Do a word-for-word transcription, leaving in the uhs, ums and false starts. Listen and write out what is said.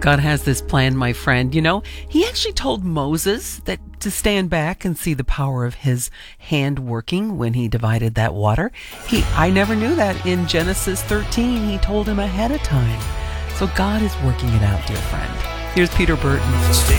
God has this plan, my friend. You know, he actually told Moses that to stand back and see the power of his hand working when he divided that water. He, I never knew that. In Genesis thirteen, he told him ahead of time. So God is working it out, dear friend. Here's Peter Burton. Stay